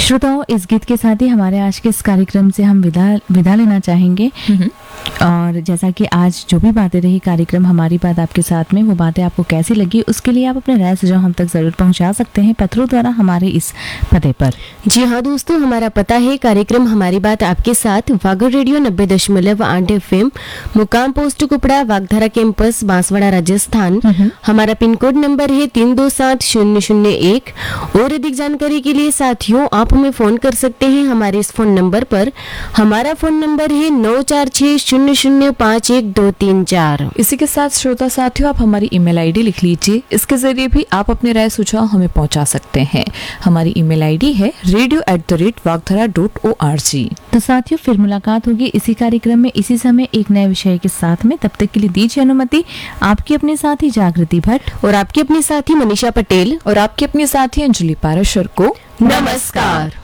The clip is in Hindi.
श्रोताओं, इस गीत के साथ ही हमारे आज के इस कार्यक्रम से हम विदा लेना चाहेंगे। और जैसा कि आज जो भी बातें रही कार्यक्रम हमारी बात आपके साथ में, वो बातें आपको कैसी लगी उसके लिए आप अपने राय सुझाव हम तक जरूर पहुंचा सकते हैं पत्रों द्वारा हमारे इस पते पर। जी हाँ दोस्तों, हमारा पता है कार्यक्रम हमारी बात आपके साथ, वागड़ रेडियो 90.8 FM, मुकाम पोस्ट कुपड़ा, वागधारा कैंपस, बांसवाड़ा, राजस्थान। हमारा पिन कोड नंबर है 327001। और अधिक जानकारी के लिए साथियों आप हमें फोन कर सकते हैं हमारे इस फोन नंबर पर। हमारा फोन नंबर है 9460051234। इसी के साथ श्रोता साथियों, आप हमारी ईमेल आईडी लिख लीजिए, इसके जरिए भी आप अपने राय सुझाव हमें पहुंचा सकते हैं। हमारी ईमेल आईडी है radio@vagdhara.org। तो साथियों, फिर मुलाकात होगी इसी कार्यक्रम में इसी समय एक नए विषय के साथ में। तब तक के लिए दीजिए अनुमति आपकी अपने साथी जागृति भट्ट और आपकी अपनी साथी मनीषा पटेल और आपकी अपनी साथी अंजलि पाराशर को नमस्कार।